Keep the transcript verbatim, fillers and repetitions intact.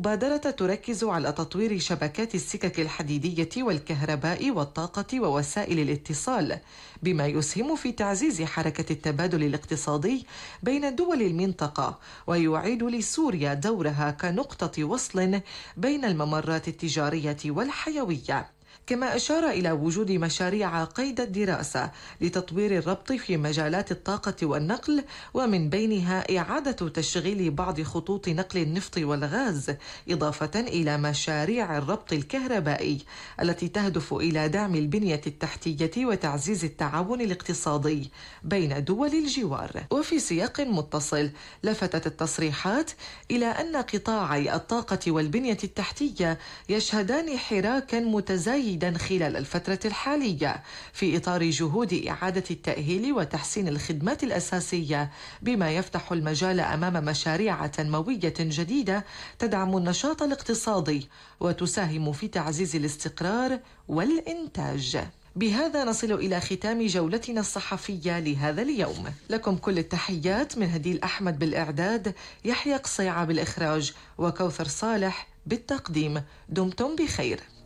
المبادرة تركز على تطوير شبكات السكك الحديدية والكهرباء والطاقة ووسائل الاتصال، بما يسهم في تعزيز حركة التبادل الاقتصادي بين دول المنطقة، ويعيد لسوريا دورها كنقطة وصل بين الممرات التجارية والحيوية. كما أشار إلى وجود مشاريع قيد الدراسة لتطوير الربط في مجالات الطاقة والنقل، ومن بينها إعادة تشغيل بعض خطوط نقل النفط والغاز، إضافة إلى مشاريع الربط الكهربائي التي تهدف إلى دعم البنية التحتية وتعزيز التعاون الاقتصادي بين دول الجوار. وفي سياق متصل، لفتت التصريحات إلى أن قطاعي الطاقة والبنية التحتية يشهدان حراكا متزايدا خلال الفترة الحالية في إطار جهود إعادة التأهيل وتحسين الخدمات الأساسية، بما يفتح المجال أمام مشاريع تنموية جديدة تدعم النشاط الاقتصادي وتساهم في تعزيز الاستقرار والإنتاج. بهذا نصل إلى ختام جولتنا الصحفية لهذا اليوم. لكم كل التحيات من هديل أحمد بالإعداد، يحيى قصيعة بالإخراج، وكوثر صالح بالتقديم. دمتم بخير.